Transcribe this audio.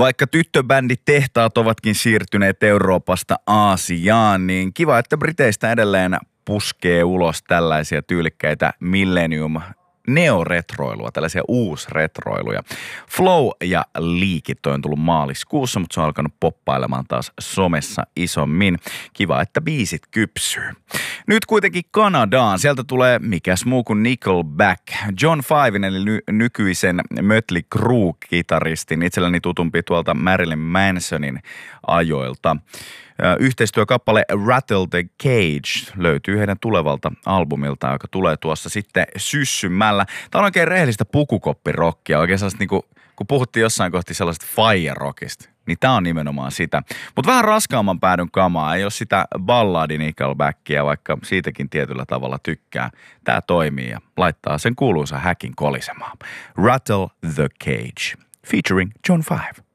Vaikka tyttöbändit tehtaat ovatkin siirtyneet Euroopasta Aasiaan, niin kiva, että Briteistä edelleen puskee ulos tällaisia tyylikkäitä Millennium neoretroilua, tällaisia uusretroiluja. Flow ja Leakit on tullut maaliskuussa, mutta se on alkanut poppailemaan taas somessa isommin. Kiva, että biisit kypsyy. Nyt kuitenkin Kanadaan. Sieltä tulee mikäs muu kuin Nickelback. John Fiven eli nykyisen Mötley Crüe-kitaristin, itselläni tutumpi tuolta Marilyn Mansonin ajoilta. Yhteistyökappale Rattle the Cage löytyy heidän tulevalta albumilta, joka tulee tuossa sitten syssymällä. Tämä on oikein rehellistä pukukoppirockia, oikein sellaista niinku, kun puhuttiin jossain kohti sellaista fire rockista, niin tämä on nimenomaan sitä. Mutta vähän raskaamman päädyn kamaa, ei ole sitä balladi Nickelbackia, vaikka siitäkin tietyllä tavalla tykkää. Tämä toimii ja laittaa sen kuuluisa häkin kolisemaan. Rattle the Cage, featuring John Five.